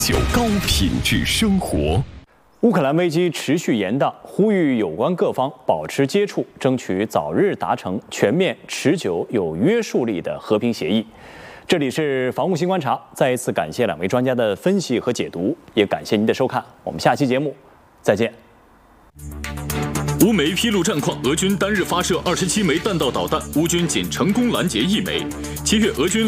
高品质生活。乌克兰危机持续延宕，呼吁有关各方保持接触，争取早日达成全面、持久、有约束力的和平协议。这里是防务新观察，再一次感谢两位专家的分析和解读，也感谢您的收看。我们下期节目再见。 乌媒披露战况，俄军单日发射27枚弹道导弹，乌军仅成功拦截1枚。7月，俄军